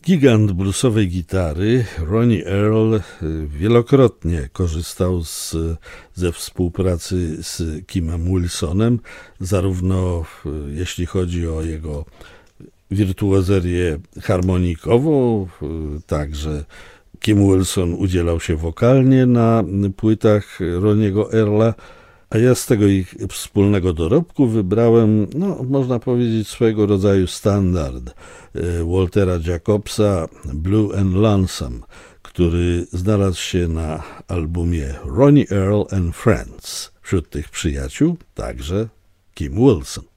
Gigant bluesowej gitary Ronnie Earl wielokrotnie korzystał ze współpracy z Kimem Wilsonem, zarówno jeśli chodzi o jego wirtuozerię harmonikową, także Kim Wilson udzielał się wokalnie na płytach Ronniego Earla, a ja z tego ich wspólnego dorobku wybrałem, można powiedzieć, swojego rodzaju standard Waltera Jacobsa Blue and Lonesome, który znalazł się na albumie Ronnie Earl and Friends. Wśród tych przyjaciół także Kim Wilson.